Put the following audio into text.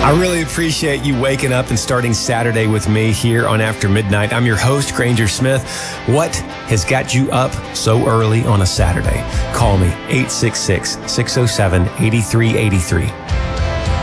I really appreciate you waking up and starting Saturday with me here on After Midnight. I'm your host, Granger Smith. What has got you up so early on a Saturday? Call me, 866-607-8383.